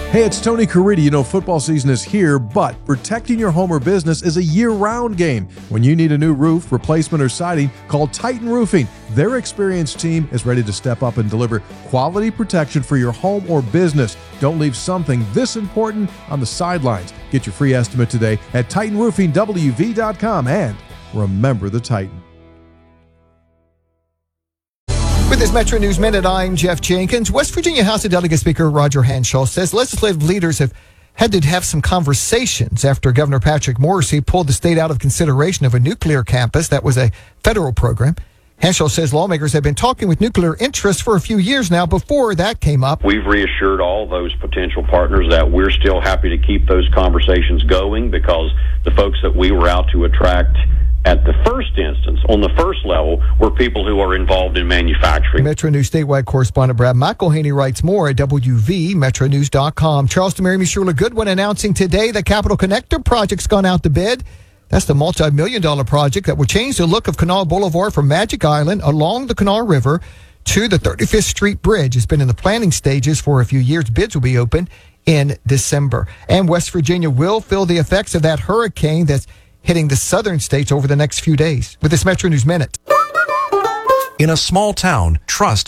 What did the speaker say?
Hey, it's Tony Caridi. You know, football season is here, but protecting your home or business is a year-round game. When you need a new roof, replacement, or siding, call Titan Roofing. Their experienced team is ready to step up and deliver quality protection for your home or business. Don't leave something this important on the sidelines. Get your free estimate today at TitanRoofingWV.com, and remember the Titan. With this Metro News Minute, I'm Jeff Jenkins. West Virginia House of Delegate Speaker Roger Hanshaw says legislative leaders have had to have some conversations after Governor Patrick Morrisey pulled the state out of consideration of a nuclear campus that was a federal program. Hanshaw says lawmakers have been talking with nuclear interests for a few years now before that came up. We've reassured all those potential partners that we're still happy to keep those conversations going, because the folks that we were out to attract at the first instance, on the first level, were people who are involved in manufacturing. Metro News statewide correspondent Brad McElhaney writes more at WVMetroNews.com. Charleston Mary Michelle Goodwin announcing today the Capital Connector project's gone out to bid. That's the multi-million-dollar project that will change the look of Canal Boulevard from Magic Island along the Kanawha River to the 35th Street Bridge. It's been in the planning stages for a few years. Bids will be open in December. And West Virginia will feel the effects of that hurricane that's hitting the southern states over the next few days. With this Metro News Minute. In a small town, trust